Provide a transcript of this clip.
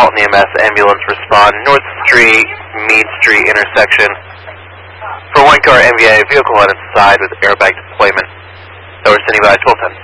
Dalton EMS ambulance respond North Street, Mead Street intersection. For one car MVA, vehicle on its side with airbag deployment. Over standing by 1210.